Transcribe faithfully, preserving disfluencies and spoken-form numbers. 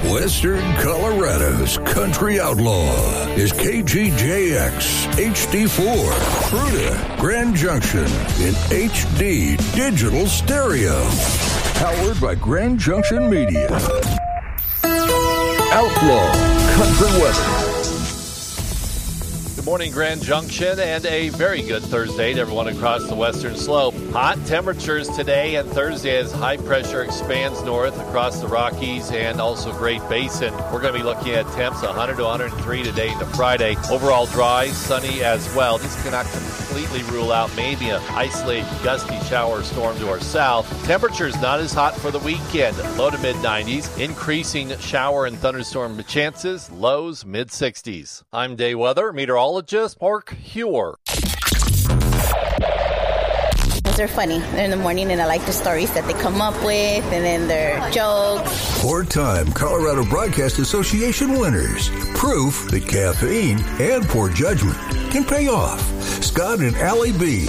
Western Colorado's country outlaw is K G J X H D four, Fruita, Grand Junction in H D digital stereo. Powered by Grand Junction Media. Outlaw Country Weather. Good morning, Grand Junction, and a very good Thursday to everyone across the western slope. Hot temperatures today and Thursday as high pressure expands north across the Rockies and also Great Basin. We're going to be looking at temps one hundred to one hundred three today into Friday. Overall dry, sunny as well. This cannot completely rule out maybe an isolated gusty shower storm to our south. Temperatures not as hot for the weekend. Low to mid nineties. Increasing shower and thunderstorm chances. Lows mid sixties. I'm day weather meteorologist Mark Hewer. They're funny. They're in the morning, and I like the stories that they come up with, and then their jokes. Four-time Colorado Broadcast Association winners. Proof that caffeine and poor judgment can pay off. Scott and Allie B.